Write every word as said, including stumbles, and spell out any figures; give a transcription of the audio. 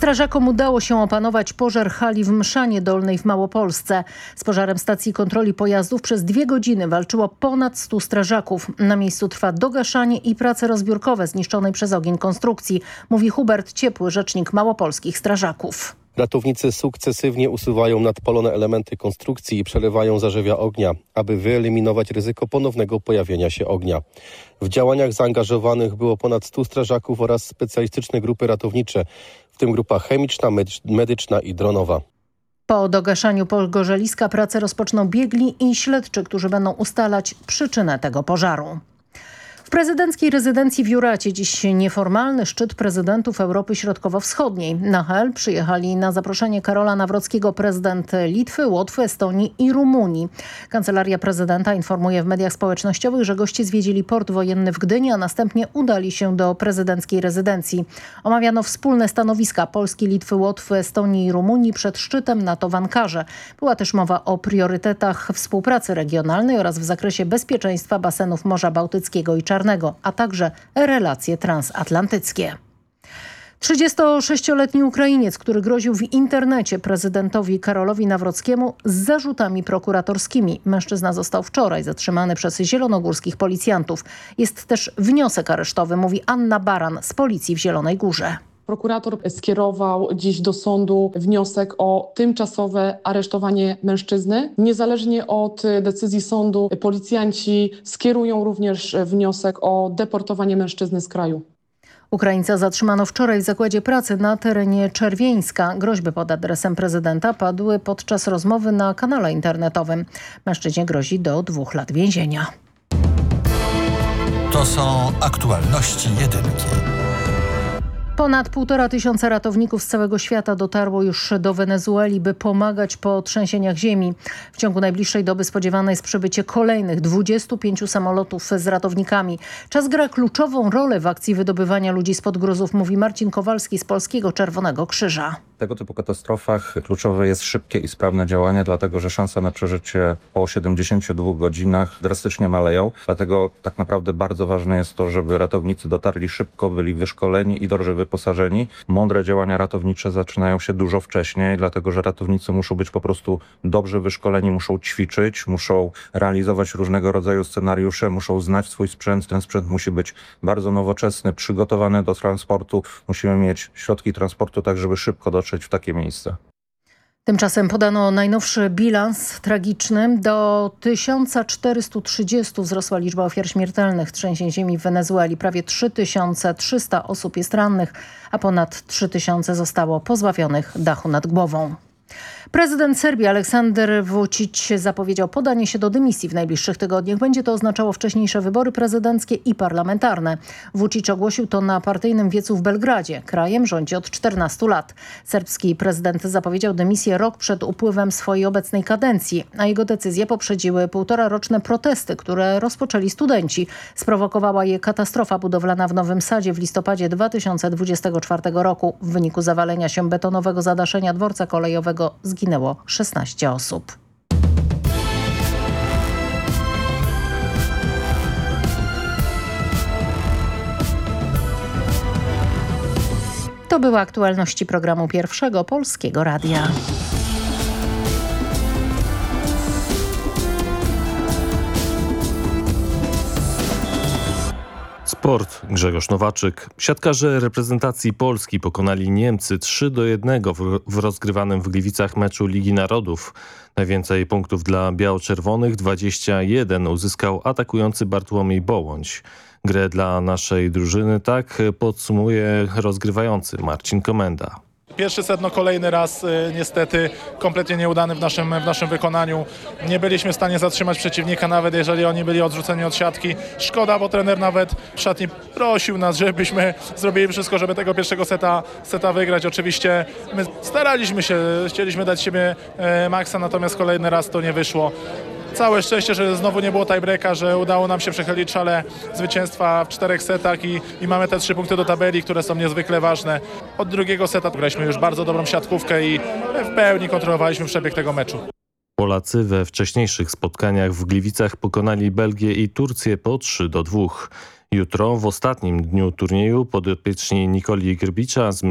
Strażakom udało się opanować pożar hali w Mszanie Dolnej w Małopolsce. Z pożarem stacji kontroli pojazdów przez dwie godziny walczyło ponad stu strażaków. Na miejscu trwa dogaszanie i prace rozbiórkowe zniszczonej przez ogień konstrukcji, mówi Hubert Ciepły, rzecznik małopolskich strażaków. Ratownicy sukcesywnie usuwają nadpalone elementy konstrukcji i przelewają zarzewia ognia, aby wyeliminować ryzyko ponownego pojawienia się ognia. W działaniach zaangażowanych było ponad stu strażaków oraz specjalistyczne grupy ratownicze, w tym grupa chemiczna, medyczna i dronowa. Po dogaszaniu pogorzeliska pracę rozpoczną biegli i śledczy, którzy będą ustalać przyczynę tego pożaru. W prezydenckiej rezydencji w Juracie dziś nieformalny szczyt prezydentów Europy Środkowo-Wschodniej. Na Hel przyjechali na zaproszenie Karola Nawrockiego prezydent Litwy, Łotwy, Estonii i Rumunii. Kancelaria prezydenta informuje w mediach społecznościowych, że goście zwiedzili port wojenny w Gdyni, a następnie udali się do prezydenckiej rezydencji. Omawiano wspólne stanowiska Polski, Litwy, Łotwy, Estonii i Rumunii przed szczytem NATO w Ankarze. Była też mowa o priorytetach współpracy regionalnej oraz w zakresie bezpieczeństwa basenów Morza Bałtyckiego i Czarnego, a także relacje transatlantyckie. trzydziestosześcioletni Ukrainiec, który groził w internecie prezydentowi Karolowi Nawrockiemu z zarzutami prokuratorskimi. Mężczyzna został wczoraj zatrzymany przez zielonogórskich policjantów. Jest też wniosek aresztowy, mówi Anna Baran z policji w Zielonej Górze. Prokurator skierował dziś do sądu wniosek o tymczasowe aresztowanie mężczyzny. Niezależnie od decyzji sądu policjanci skierują również wniosek o deportowanie mężczyzny z kraju. Ukraińca zatrzymano wczoraj w zakładzie pracy na terenie Czerwieńska. Groźby pod adresem prezydenta padły podczas rozmowy na kanale internetowym. Mężczyźnie grozi do dwóch lat więzienia. To są aktualności jedynki. Ponad półtora tysiąca ratowników z całego świata dotarło już do Wenezueli, by pomagać po trzęsieniach ziemi. W ciągu najbliższej doby spodziewane jest przybycie kolejnych dwudziestu pięciu samolotów z ratownikami. Czas gra kluczową rolę w akcji wydobywania ludzi spod gruzów, mówi Marcin Kowalski z Polskiego Czerwonego Krzyża. W tego typu katastrofach kluczowe jest szybkie i sprawne działanie, dlatego że szanse na przeżycie po siedemdziesięciu dwóch godzinach drastycznie maleją. Dlatego tak naprawdę bardzo ważne jest to, żeby ratownicy dotarli szybko, byli wyszkoleni i dobrze wyposażeni. Mądre działania ratownicze zaczynają się dużo wcześniej, dlatego że ratownicy muszą być po prostu dobrze wyszkoleni, muszą ćwiczyć, muszą realizować różnego rodzaju scenariusze, muszą znać swój sprzęt. Ten sprzęt musi być bardzo nowoczesny, przygotowany do transportu. Musimy mieć środki transportu tak, żeby szybko dotrzeć w takie miejsce. Tymczasem podano najnowszy bilans tragiczny. Do tysiąca czterystu trzydziestu wzrosła liczba ofiar śmiertelnych trzęsień ziemi w Wenezueli. Prawie trzy tysiące trzysta osób jest rannych, a ponad trzy tysiące zostało pozbawionych dachu nad głową. Prezydent Serbii Aleksander Vučić zapowiedział podanie się do dymisji w najbliższych tygodniach. Będzie to oznaczało wcześniejsze wybory prezydenckie i parlamentarne. Vučić ogłosił to na partyjnym wiecu w Belgradzie. Krajem rządzi od czternastu lat. Serbski prezydent zapowiedział dymisję rok przed upływem swojej obecnej kadencji, a jego decyzję poprzedziły półtoraroczne protesty, które rozpoczęli studenci. Sprowokowała je katastrofa budowlana w Nowym Sadzie w listopadzie dwa tysiące dwudziestego czwartego roku. W wyniku zawalenia się betonowego zadaszenia dworca kolejowego zginęło szesnaście osób. To były aktualności programu Pierwszego Polskiego Radia. Sport. Grzegorz Nowaczyk. Siatkarze reprezentacji Polski pokonali Niemcy trzy do jednego w, w rozgrywanym w Gliwicach meczu Ligi Narodów. Najwięcej punktów dla biało-czerwonych, dwadzieścia jeden, uzyskał atakujący Bartłomiej Bołądź. Grę dla naszej drużyny tak podsumuje rozgrywający Marcin Komenda. Pierwszy set, no kolejny raz y, niestety kompletnie nieudany w naszym, w naszym wykonaniu. Nie byliśmy w stanie zatrzymać przeciwnika, nawet jeżeli oni byli odrzuceni od siatki. Szkoda, bo trener nawet w szatni prosił nas, żebyśmy zrobili wszystko, żeby tego pierwszego seta, seta wygrać. Oczywiście my staraliśmy się, chcieliśmy dać siebie e, maksa, natomiast kolejny raz to nie wyszło. Całe szczęście, że znowu nie było tiebreaka, że udało nam się przechylić szale zwycięstwa w czterech setach i, i mamy te trzy punkty do tabeli, które są niezwykle ważne. Od drugiego seta graliśmy już bardzo dobrą siatkówkę i w pełni kontrolowaliśmy przebieg tego meczu. Polacy we wcześniejszych spotkaniach w Gliwicach pokonali Belgię i Turcję po trzy do dwóch. Jutro w ostatnim dniu turnieju podopieczni Nikoli Grbicza z